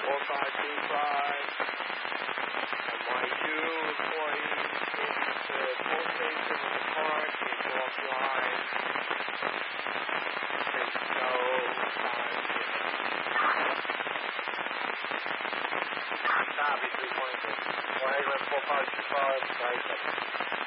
NYU reporting into full station in the park, they go offline. There's no sign. Copy 326. 181 full power 25, right.